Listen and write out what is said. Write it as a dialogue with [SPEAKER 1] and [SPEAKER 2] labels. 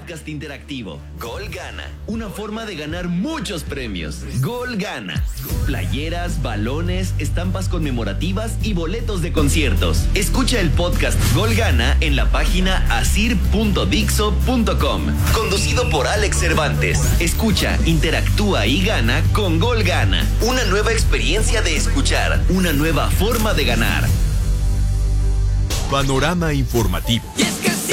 [SPEAKER 1] podcast interactivo. Gol Gana. Una forma de ganar muchos premios. Gol Gana. Playeras, balones, estampas conmemorativas y boletos de conciertos. Escucha el podcast Gol Gana en la página asir.dixo.com. Conducido por Alex Cervantes. Escucha, interactúa y gana con Gol Gana. Una nueva experiencia de escuchar. Una nueva forma de ganar.
[SPEAKER 2] Panorama informativo.